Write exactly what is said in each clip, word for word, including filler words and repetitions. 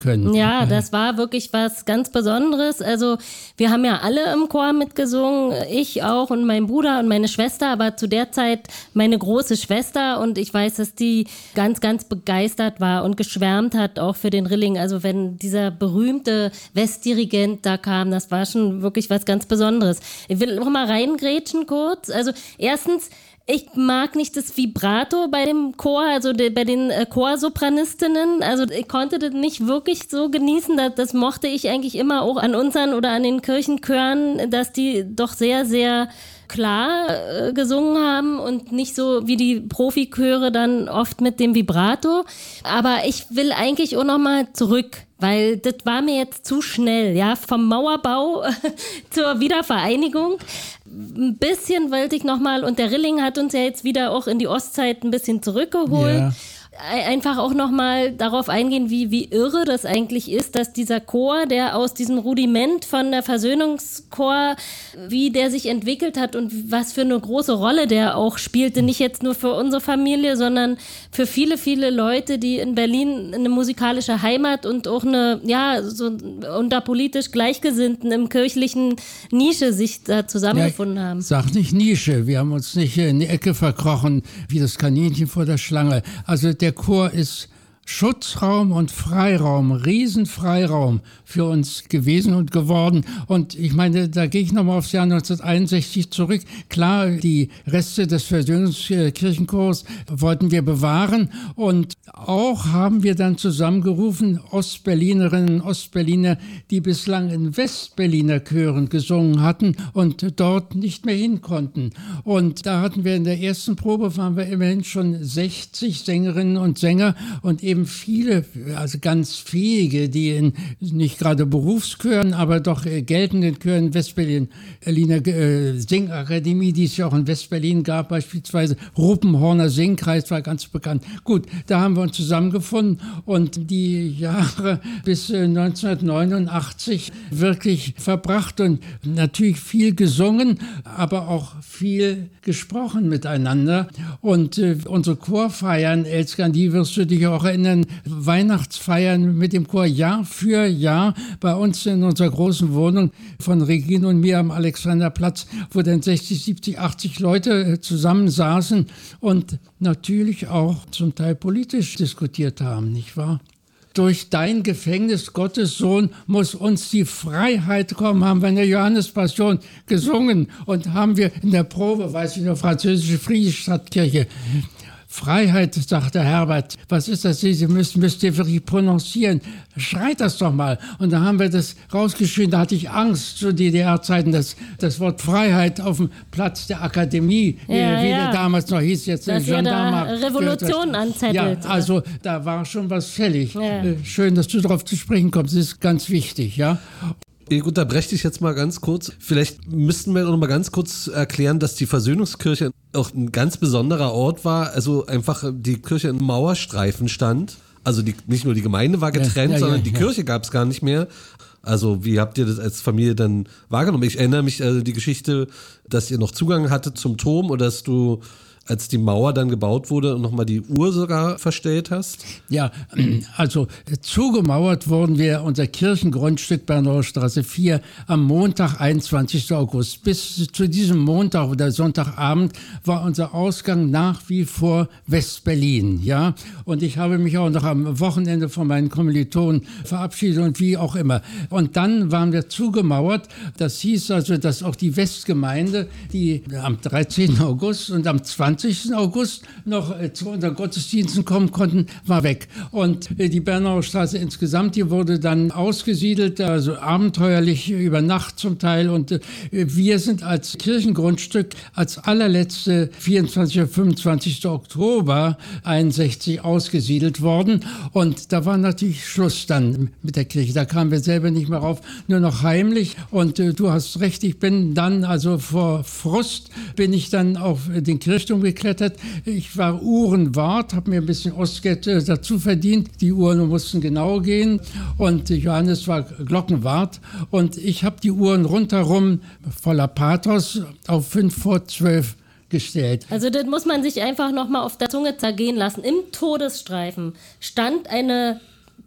können. Ja, das war wirklich was ganz Besonderes. Also wir haben ja alle im Chor mitgesungen, ich auch und mein Bruder und meine Schwester, aber zu der Zeit meine große Schwester, und ich weiß, dass die ganz, ganz begeistert war und geschwärmt hat auch für den Rilling. Also wenn dieser berühmte Westdirigent da kam, das war schon wirklich was ganz Besonderes. Ich will noch mal reingrätschen kurz. Also erstens, ich mag nicht das Vibrato bei dem Chor, also de, bei den äh, Chorsopranistinnen. Also ich konnte das nicht wirklich so genießen. Das, das mochte ich eigentlich immer auch an unseren oder an den Kirchenchören, dass die doch sehr, sehr klar äh, gesungen haben und nicht so wie die Profichöre dann oft mit dem Vibrato. Aber ich will eigentlich auch noch mal zurück, weil das war mir jetzt zu schnell, ja, vom Mauerbau zur Wiedervereinigung. Ein bisschen wollte ich noch mal, und der Rilling hat uns ja jetzt wieder auch in die Ostzeit ein bisschen zurückgeholt. Ja. Einfach auch noch mal darauf eingehen, wie, wie irre das eigentlich ist, dass dieser Chor, der aus diesem Rudiment von der Versöhnungschor, wie der sich entwickelt hat und was für eine große Rolle der auch spielte, nicht jetzt nur für unsere Familie, sondern für viele, viele Leute, die in Berlin eine musikalische Heimat und auch eine, ja, so unter politisch Gleichgesinnten im kirchlichen Nische sich da zusammengefunden ja, haben. Sag nicht Nische, wir haben uns nicht in die Ecke verkrochen, wie das Kaninchen vor der Schlange. Also der Chor ist Schutzraum und Freiraum, Riesenfreiraum für uns gewesen und geworden. Und ich meine, da gehe ich nochmal aufs Jahr neunzehnhunderteinundsechzig zurück. Klar, die Reste des Versöhnungskirchenchors wollten wir bewahren. Und auch haben wir dann zusammengerufen Ostberlinerinnen und Ostberliner, die bislang in Westberliner Chören gesungen hatten und dort nicht mehr hin konnten. Und da hatten wir in der ersten Probe, waren wir immerhin schon sechzig Sängerinnen und Sänger und eben viele, also ganz fähige, die in nicht gerade Berufschören, aber doch äh, geltenden Chören, Westberlin, Berliner äh, Singakademie, die es ja auch in Westberlin gab, beispielsweise Ruppenhorner Singkreis war ganz bekannt. Gut, da haben wir uns zusammengefunden und die Jahre bis äh, neunzehnhundertneunundachtzig wirklich verbracht und natürlich viel gesungen, aber auch viel gesprochen miteinander. Und äh, unsere Chorfeiern, Elske, an die wirst du dich auch erinnern, Weihnachtsfeiern mit dem Chor Jahr für Jahr bei uns in unserer großen Wohnung von Regine und mir am Alexanderplatz, wo dann sechzig, siebzig, achtzig Leute zusammensaßen und natürlich auch zum Teil politisch diskutiert haben, nicht wahr? Durch dein Gefängnis, Gottes Sohn, muss uns die Freiheit kommen, haben wir in der Johannespassion gesungen und haben wir in der Probe, weiß ich noch, französische Friedrichstadtkirche. Freiheit, sagte Herbert, was ist das? Sie müssen, müsst ihr wirklich prononcieren. Schreit das doch mal. Und da haben wir das rausgeschrien, da hatte ich Angst zu D D R-Zeiten, dass das Wort Freiheit auf dem Platz der Akademie, ja, wie, wie ja. der damals noch hieß, jetzt dass Gendarmer. Ihr da Revolution anzettelt. Ja, also da war schon was fällig. Ja. Schön, dass du darauf zu sprechen kommst, das ist ganz wichtig, ja. Ich unterbreche dich jetzt mal ganz kurz. Vielleicht müssten wir noch mal ganz kurz erklären, dass die Versöhnungskirche auch ein ganz besonderer Ort war. Also einfach die Kirche in Mauerstreifen stand. Also die, nicht nur die Gemeinde war getrennt, ja, ja, sondern die ja. Kirche gab es gar nicht mehr. Also wie habt ihr das als Familie dann wahrgenommen? Ich erinnere mich an die Geschichte, dass ihr noch Zugang hattet zum Turm oder dass du, als die Mauer dann gebaut wurde, nochmal die Uhr sogar verstellt hast? Ja, also zugemauert wurden wir, unser Kirchengrundstück Bernauer Straße vier, am Montag, einundzwanzigsten August. Bis zu diesem Montag oder Sonntagabend war unser Ausgang nach wie vor Westberlin. Ja? Und ich habe mich auch noch am Wochenende von meinen Kommilitonen verabschiedet und wie auch immer. Und dann waren wir zugemauert. Das hieß also, dass auch die Westgemeinde, die am dreizehnten August und am zwanzigsten August noch äh, zu unseren Gottesdiensten kommen konnten, war weg. Und äh, die Bernauer Straße insgesamt, die wurde dann ausgesiedelt, also abenteuerlich über Nacht zum Teil. Und äh, wir sind als Kirchengrundstück als allerletzte vierundzwanzigsten oder fünfundzwanzigsten Oktober einundsechzig ausgesiedelt worden. Und da war natürlich Schluss dann mit der Kirche. Da kamen wir selber nicht mehr rauf, nur noch heimlich. Und äh, du hast recht, ich bin dann, also vor Frust, bin ich dann auf den Kirchturm geklettert. Ich war Uhrenwart, habe mir ein bisschen Ostgeld äh, dazu verdient. Die Uhren mussten genau gehen. Und äh, Johannes war Glockenwart. Und ich habe die Uhren rundherum voller Pathos auf fünf vor zwölf gestellt. Also das muss man sich einfach nochmal auf der Zunge zergehen lassen. Im Todesstreifen stand eine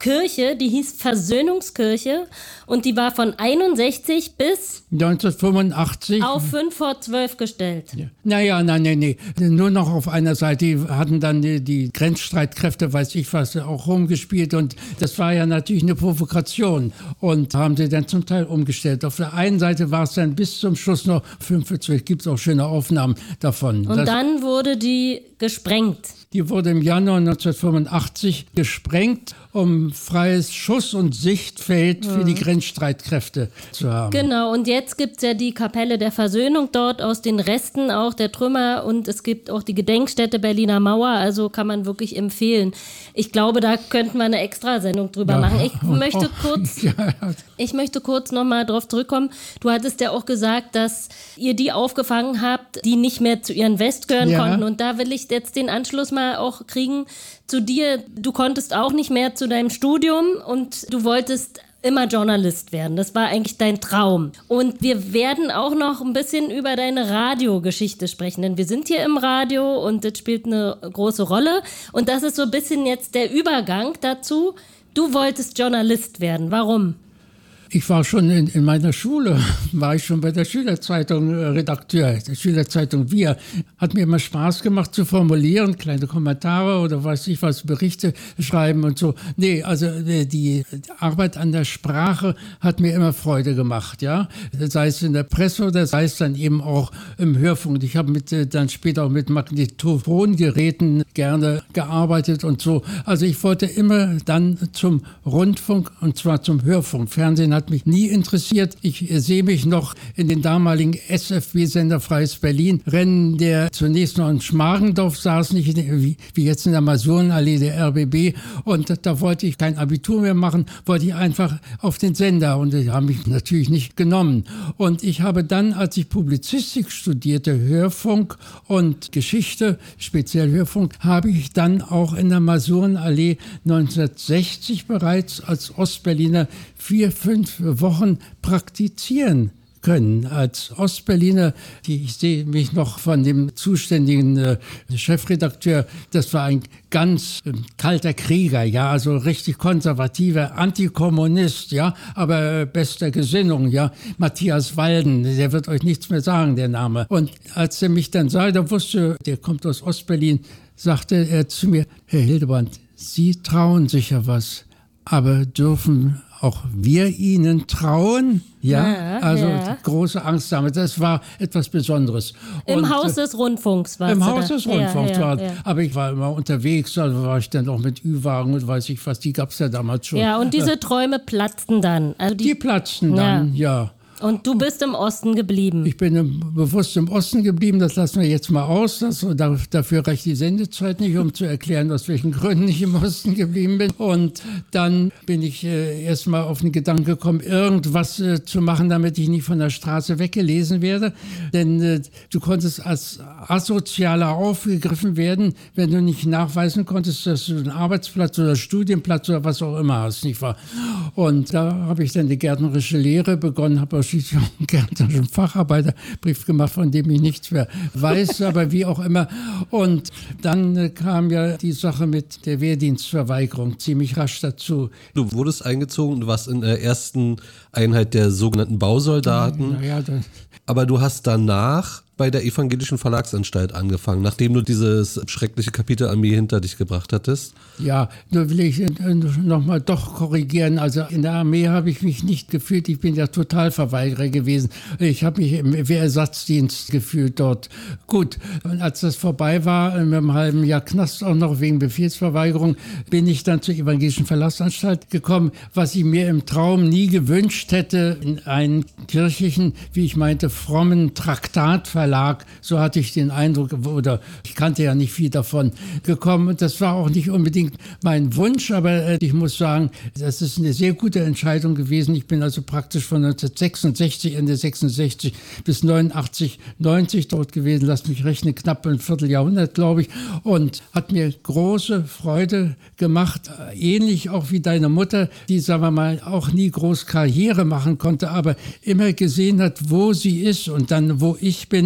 Kirche, die hieß Versöhnungskirche und die war von einundsechzig bis neunzehnhundertfünfundachtzig auf fünf vor zwölf gestellt. Ja. Naja, nein, nein, nee. Nur noch auf einer Seite. Die hatten dann die, die Grenzstreitkräfte, weiß ich was, auch rumgespielt. Und das war ja natürlich eine Provokation. Und haben sie dann zum Teil umgestellt. Auf der einen Seite war es dann bis zum Schluss noch fünf vor zwölf. Gibt es auch schöne Aufnahmen davon. Und das, dann wurde die gesprengt. Die wurde im Januar neunzehnhundertfünfundachtzig gesprengt, um freies Schuss- und Sichtfeld für die Grenzstreitkräfte zu haben. Genau, und jetzt gibt es ja die Kapelle der Versöhnung dort aus den Resten auch der Trümmer und es gibt auch die Gedenkstätte Berliner Mauer, also kann man wirklich empfehlen. Ich glaube, da könnten wir eine Extrasendung drüber Ja, machen. Ich und möchte auch- kurz, Ja, ich möchte kurz nochmal drauf zurückkommen. Du hattest ja auch gesagt, dass ihr die aufgefangen habt, die nicht mehr zu ihren West gehören Ja. konnten. Und da will ich jetzt den Anschluss mal auch kriegen zu dir. Du konntest auch nicht mehr zu deinem Studium und du wolltest immer Journalist werden. Das war eigentlich dein Traum. Und wir werden auch noch ein bisschen über deine Radiogeschichte sprechen, denn wir sind hier im Radio und das spielt eine große Rolle. Und das ist so ein bisschen jetzt der Übergang dazu. Du wolltest Journalist werden. Warum? Ich war schon in, in meiner Schule, war ich schon bei der Schülerzeitung äh, Redakteur, der Schülerzeitung Wir. Hat mir immer Spaß gemacht zu formulieren, kleine Kommentare oder weiß ich was, Berichte schreiben und so. Nee, also äh, die Arbeit an der Sprache hat mir immer Freude gemacht, ja. Sei es in der Presse oder sei es dann eben auch im Hörfunk. Ich habe mit äh, dann später auch mit Magnetophongeräten gerne gearbeitet und so. Also ich wollte immer dann zum Rundfunk und zwar zum Hörfunk. Fernsehen hat mich nie interessiert. Ich äh, sehe mich noch in den damaligen S F B-Sender Freies Berlin rennen, der zunächst noch in Schmargendorf saß, nicht in, wie, wie jetzt in der Masurenallee der R B B. Und da, da wollte ich kein Abitur mehr machen, wollte ich einfach auf den Sender. Und die haben mich natürlich nicht genommen. Und ich habe dann, als ich Publizistik studierte, Hörfunk und Geschichte, speziell Hörfunk, habe ich dann auch in der Masurenallee neunzehnhundertsechzig bereits als Ostberliner vier, fünf Wochen praktizieren können. Als Ostberliner, die, ich sehe mich noch von dem zuständigen äh, Chefredakteur, das war ein ganz äh, kalter Krieger, ja, also richtig konservativer Antikommunist, ja, aber äh, bester Gesinnung, ja, Matthias Walden, der wird euch nichts mehr sagen, der Name. Und als er mich dann sah, der wusste, der kommt aus Ostberlin, sagte er zu mir, Herr Hildebrand, Sie trauen sich ja was, aber dürfen auch wir Ihnen trauen? Ja, Ja, also ja. große Angst damit. Das war etwas Besonderes. Im Und, Haus äh, des Rundfunks warst Im du Haus da. des Rundfunks ja, war, ja, ja. aber ich war immer unterwegs, also war ich dann auch mit Ü-Wagen und weiß ich was, die gab es ja damals schon. Ja, und diese Träume platzten dann. Also die, Die platzten dann, ja. Und du bist im Osten geblieben. Ich bin im, bewusst im Osten geblieben, das lassen wir jetzt mal aus. Das, da, dafür reicht die Sendezeit nicht, um zu erklären, aus welchen Gründen ich im Osten geblieben bin. Und dann bin ich äh, erst mal auf den Gedanken gekommen, irgendwas äh, zu machen, damit ich nicht von der Straße weggelesen werde. Denn äh, du konntest als Asozialer aufgegriffen werden, wenn du nicht nachweisen konntest, dass du einen Arbeitsplatz oder Studienplatz oder was auch immer hast, nicht wahr? Und da habe ich dann die gärtnerische Lehre begonnen, habe auch schließlich auch einen gärtnerischen Facharbeiterbrief gemacht, von dem ich nichts mehr weiß, aber wie auch immer. Und dann äh, kam ja die Sache mit der Wehrdienstverweigerung ziemlich rasch dazu. Du wurdest eingezogen und warst in der ersten Einheit der sogenannten Bausoldaten. Naja, dann Aber du hast danach bei der Evangelischen Verlagsanstalt angefangen, nachdem du dieses schreckliche Kapitel Armee hinter dich gebracht hattest. Ja, nur will ich nochmal doch korrigieren. Also in der Armee habe ich mich nicht gefühlt. Ich bin ja Totalverweigerer gewesen. Ich habe mich im Wehrersatzdienst gefühlt dort. Gut, und als das vorbei war, mit einem halben Jahr Knast auch noch wegen Befehlsverweigerung, bin ich dann zur Evangelischen Verlagsanstalt gekommen, was ich mir im Traum nie gewünscht hätte, in einen kirchlichen, wie ich meinte, frommen Traktatverlag. So hatte ich den Eindruck, oder ich kannte ja nicht viel davon, gekommen. Und das war auch nicht unbedingt mein Wunsch, aber ich muss sagen, das ist eine sehr gute Entscheidung gewesen. Ich bin also praktisch von neunzehnhundertsechsundsechzig, Ende sechsundsechzig bis neunundachtzig, neunzig dort gewesen. Lass mich rechnen, knapp ein Vierteljahrhundert, glaube ich. Und hat mir große Freude gemacht. Ähnlich auch wie deine Mutter, die, sagen wir mal, auch nie groß Karriere machen konnte, aber immer gesehen hat, wo sie ist und dann, wo ich bin.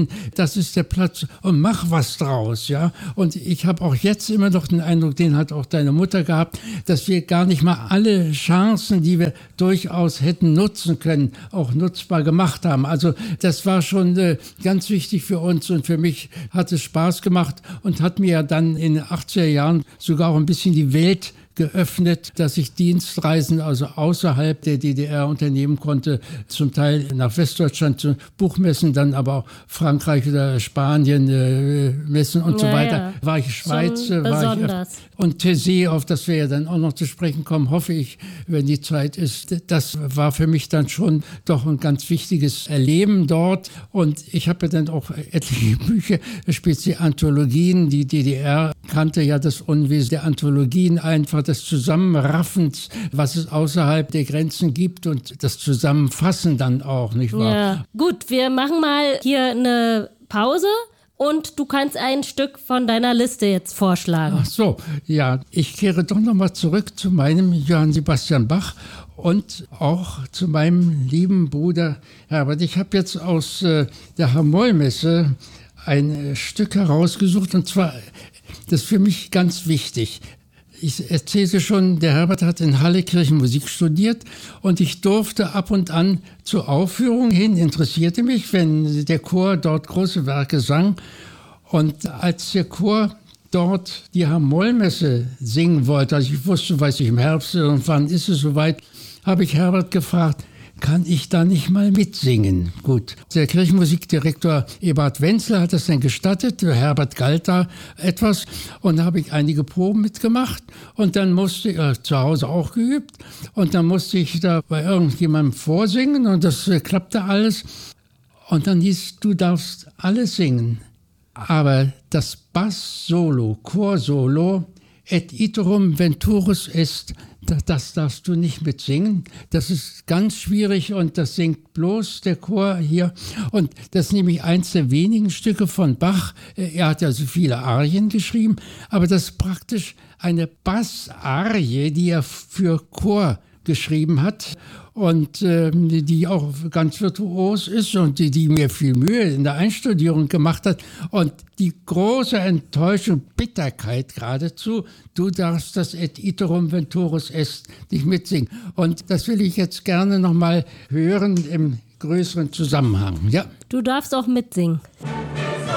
gesehen, das ist der Platz und mach was draus, ja. Und ich habe auch jetzt immer noch den Eindruck, den hat auch deine Mutter gehabt, dass wir gar nicht mal alle Chancen, die wir durchaus hätten nutzen können, auch nutzbar gemacht haben. Also das war schon äh, ganz wichtig für uns und für mich hat es Spaß gemacht und hat mir ja dann in den achtziger Jahren sogar auch ein bisschen die Welt geöffnet, dass ich Dienstreisen also außerhalb der D D R unternehmen konnte, zum Teil nach Westdeutschland zu Buchmessen, dann aber auch Frankreich oder Spanien äh, Messen und ja, so weiter. Ja. War ich Schweiz, war ich und Thésée, auf das wir ja dann auch noch zu sprechen kommen, hoffe ich, wenn die Zeit ist. Das war für mich dann schon doch ein ganz wichtiges Erleben dort und ich habe ja dann auch etliche Bücher, speziell Anthologien. Die D D R kannte ja das Unwesen der Anthologien einfach, des Zusammenraffens, was es außerhalb der Grenzen gibt und das Zusammenfassen dann auch, nicht wahr? Ja. Gut, wir machen mal hier eine Pause und du kannst ein Stück von deiner Liste jetzt vorschlagen. Ach so, ja, ich kehre doch nochmal zurück zu meinem Johann Sebastian Bach und auch zu meinem lieben Bruder Herbert. Ich habe jetzt aus äh, der Hamollmesse ein äh, Stück herausgesucht und zwar, das ist für mich ganz wichtig. Ich erzählte schon, der Herbert hat in Halle Kirchenmusik studiert und ich durfte ab und an zur Aufführung hin, interessierte mich, wenn der Chor dort große Werke sang. Und als der Chor dort die Hamollmesse singen wollte, also ich wusste, weiß ich, im Herbst irgendwann ist es soweit, habe ich Herbert gefragt, kann ich da nicht mal mitsingen? Gut, der Kirchenmusikdirektor Eberhard Wenzel hat das dann gestattet, Herbert galt da etwas und da habe ich einige Proben mitgemacht und dann musste ich, äh, zu Hause auch geübt und dann musste ich da bei irgendjemandem vorsingen und das äh, klappte alles und dann hieß, du darfst alles singen, aber das Bass-Solo, Chor-Solo, et iterum venturus est, das darfst du nicht mitsingen. Das ist ganz schwierig und das singt bloß der Chor hier. Und das ist nämlich eins der wenigen Stücke von Bach. Er hat ja so viele Arien geschrieben, aber das ist praktisch eine Bassarie, die er für Chor geschrieben hat und äh, die auch ganz virtuos ist und die, die mir viel Mühe in der Einstudierung gemacht hat. Und die große Enttäuschung, Bitterkeit geradezu, du darfst das et iterum venturus est nicht mitsingen. Und das will ich jetzt gerne nochmal hören im größeren Zusammenhang. Ja. Du darfst auch mitsingen.